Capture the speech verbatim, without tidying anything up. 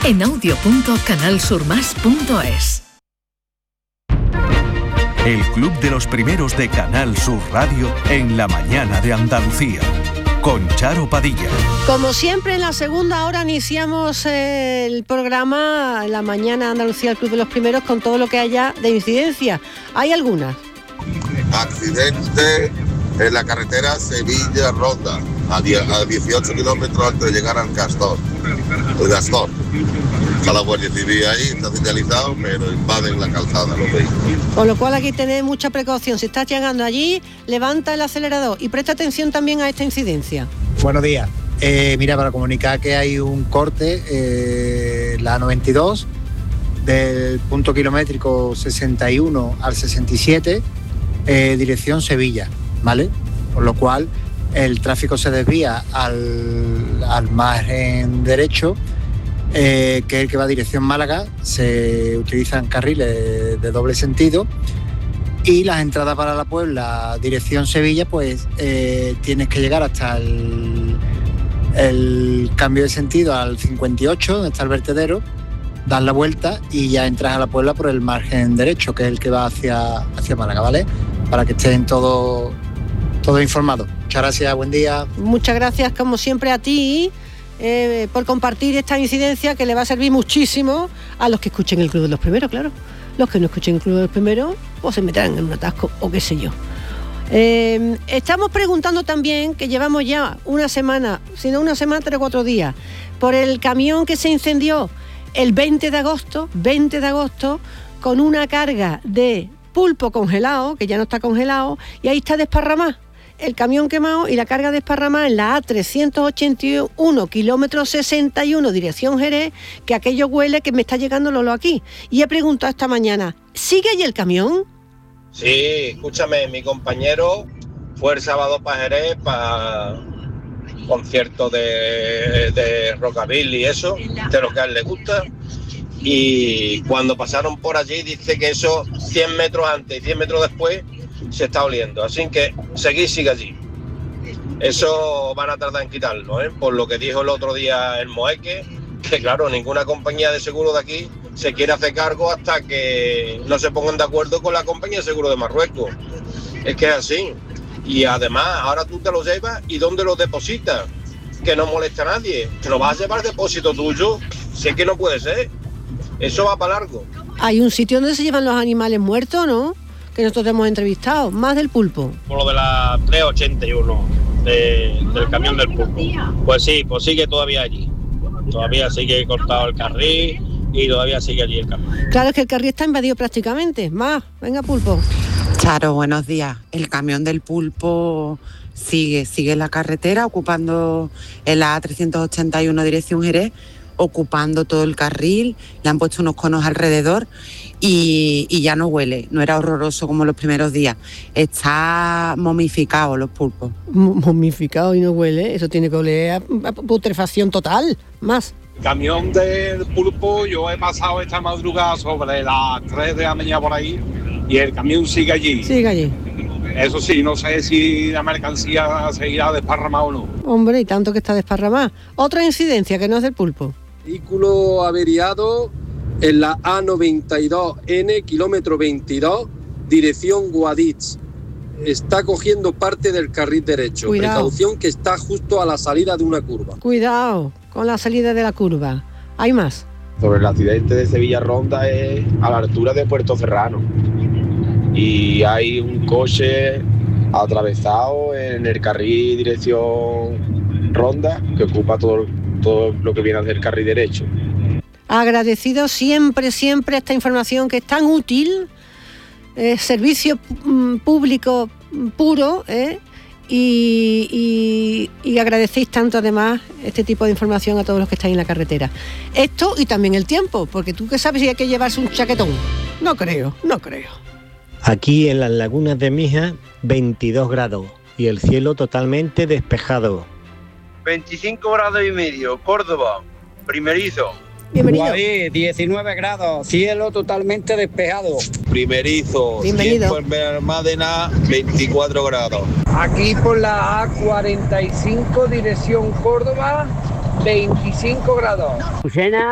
en audio punto canal sur más punto es. El Club de los Primeros de Canal Sur Radio en la mañana de Andalucía, con Charo Padilla. Como siempre, en la segunda hora iniciamos eh, el programa en la mañana de Andalucía, el Club de los Primeros, con todo lo que haya de incidencia. Hay algunas. Accidente en la carretera Sevilla-Ronda, a dieciocho kilómetros antes de llegar al Castor. El Castor. Está la Guardia Civil ahí, está señalizado, pero invaden la calzada los vehículos. Con lo cual hay que tener mucha precaución. Si estás llegando allí, levanta el acelerador y presta atención también a esta incidencia. Buenos días. Eh, mira, para comunicar que hay un corte, eh, la noventa y dos, del punto kilométrico sesenta y uno al sesenta y siete, eh, dirección Sevilla, ¿vale? Por lo cual el tráfico se desvía al, al margen derecho, eh, que es el que va a dirección Málaga. Se utilizan carriles de, de doble sentido, y las entradas para la Puebla, dirección Sevilla, pues eh, tienes que llegar hasta el, el cambio de sentido al cincuenta y ocho, donde está el vertedero, dar la vuelta y ya entras a la Puebla por el margen derecho, que es el que va hacia, hacia Málaga, ¿vale? Para que estén todos todo informados. Muchas gracias, buen día. Muchas gracias, como siempre, a ti eh, por compartir esta incidencia, que le va a servir muchísimo a los que escuchen el Club de los Primeros, claro. Los que no escuchen el Club de los Primeros, pues se meterán en un atasco o qué sé yo. Eh, estamos preguntando también, que llevamos ya una semana, si no una semana, tres o cuatro días, por el camión que se incendió el veinte de agosto, veinte de agosto, con una carga de pulpo congelado, que ya no está congelado, y ahí está desparramado el camión quemado y la carga desparramada en la A trescientos ochenta y uno, kilómetro sesenta y uno, dirección Jerez, que aquello huele que me está llegando el olor aquí. Y he preguntado esta mañana, ¿sigue allí el camión? Sí, escúchame, mi compañero fue el sábado para Jerez, para concierto de, de rockabilly y eso, de lo que a él le gusta, y cuando pasaron por allí dice que eso cien metros antes y cien metros después se está oliendo, así que seguir sigue allí. Eso van a tardar en quitarlo, ¿eh? Por lo que dijo el otro día el Moeque, que claro, ninguna compañía de seguro de aquí se quiere hacer cargo hasta que no se pongan de acuerdo con la compañía de seguro de Marruecos. Es que es así. Y además, ahora tú te lo llevas y ¿dónde lo depositas? Que no molesta a nadie. ¿Te lo vas a llevar depósito tuyo? Sé que no puede ser. Eso va para largo. Hay un sitio donde se llevan los animales muertos, ¿no? Que nosotros hemos entrevistado, más del pulpo. Por lo de la tres ochenta y uno, de, del camión del pulpo. Pues sí, pues sigue todavía allí. Todavía sigue cortado el carril y todavía sigue allí el camión. Claro, es que el carril está invadido prácticamente. Más, venga pulpo. Charo, buenos días. El camión del pulpo sigue, sigue en la carretera, ocupando en la A trescientos ochenta y uno dirección Jerez, ocupando todo el carril, le han puesto unos conos alrededor y, y ya no huele, no era horroroso como los primeros días. Está momificado los pulpos. Momificado y no huele, eso tiene que oler a, a putrefacción total, más. El camión del pulpo, yo he pasado esta madrugada sobre las tres de la mañana por ahí y el camión sigue allí. Sigue allí. Eso sí, no sé si la mercancía seguirá desparramada o no. Hombre, y tanto que está desparramada. Otra incidencia que no es del pulpo. Vehículo averiado en la A noventa y dos N, kilómetro veintidós, dirección Guadix. Está cogiendo parte del carril derecho. Cuidado. Precaución, que está justo a la salida de una curva. Cuidado con la salida de la curva. Hay más. Sobre el accidente de Sevilla Ronda, es a la altura de Puerto Serrano. Y hay un coche atravesado en el carril dirección Ronda, que ocupa todo, todo lo que viene a ser el carril derecho. Agradecido siempre, siempre esta información que es tan útil, eh, servicio mm, público puro, ¿eh? y, y, y agradecéis tanto además este tipo de información a todos los que estáis en la carretera. Esto y también el tiempo, porque tú qué sabes si hay que llevarse un chaquetón. No creo, no creo. Aquí en las lagunas de Mija, veintidós grados y el cielo totalmente despejado. veinticinco grados y medio, Córdoba, primerizo. Bienvenido. Guadix, diecinueve grados, cielo totalmente despejado. Primerizo, Bienvenido. Tiempo en Almádena, veinticuatro grados. Aquí por la A cuarenta y cinco, dirección Córdoba, veinticinco grados. Lucena.